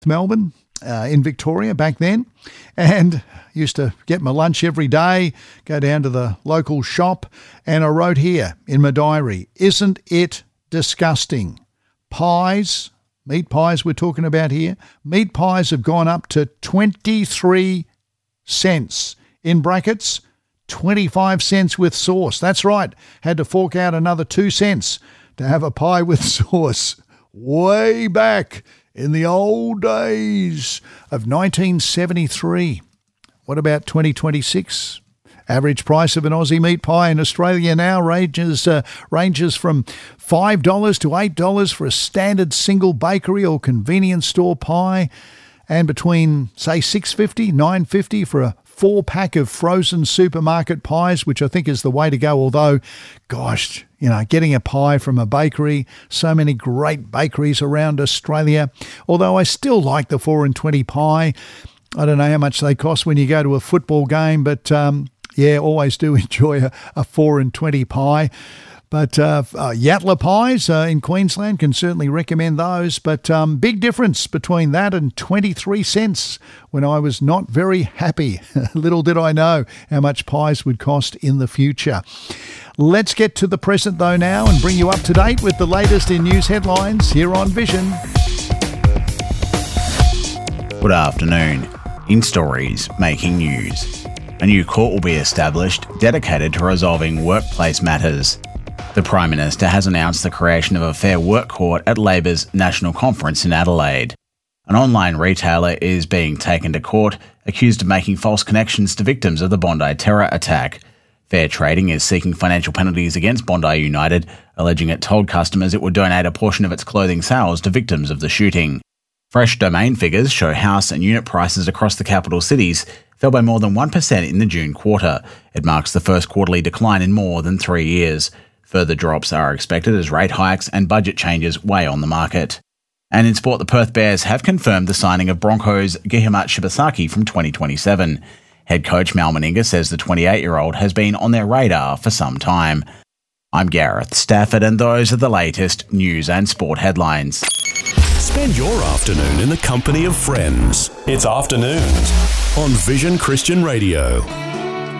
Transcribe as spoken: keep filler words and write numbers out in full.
Melbourne, uh, in Victoria back then, and used to get my lunch every day, go down to the local shop, and I wrote here in my diary, isn't it disgusting? Pies, meat pies we're talking about here, meat pies have gone up to twenty-three cents. In brackets, twenty-five cents with sauce. That's right, had to fork out another two cents to have a pie with sauce. Way back in the old days of nineteen seventy-three. What about twenty twenty-six? Average price of an Aussie meat pie in Australia now ranges uh, ranges from five dollars to eight dollars for a standard single bakery or convenience store pie, and between, say, six dollars fifty, nine dollars fifty for a four-pack of frozen supermarket pies, which I think is the way to go, although, gosh, you know, getting a pie from a bakery, so many great bakeries around Australia, although I still like the four and twenty pie. I don't know how much they cost when you go to a football game, but um, yeah, always do enjoy a, a four and twenty pie. But uh, uh, Yatala pies uh, in Queensland, can certainly recommend those. But um, big difference between that and twenty-three cents when I was not very happy. Little did I know how much pies would cost in the future. Let's get to the present though now and bring you up to date with the latest in news headlines here on Vision. Good afternoon. In stories making news, a new court will be established dedicated to resolving workplace matters. The Prime Minister has announced the creation of a Fair Work Court at Labor's National Conference in Adelaide. An online retailer is being taken to court, accused of making false connections to victims of the Bondi terror attack. Fair Trading is seeking financial penalties against Bondi United, alleging it told customers it would donate a portion of its clothing sales to victims of the shooting. Fresh domain figures show house and unit prices across the capital cities fell by more than one percent in the June quarter. It marks the first quarterly decline in more than three years. Further drops are expected as rate hikes and budget changes weigh on the market. And in sport, the Perth Bears have confirmed the signing of Broncos' Gihamat Shibasaki from twenty twenty-seven. Head coach Mal Meninga says the twenty-eight-year-old has been on their radar for some time. I'm Gareth Stafford, and those are the latest news and sport headlines. Spend your afternoon in the company of friends. It's Afternoons on Vision Christian Radio.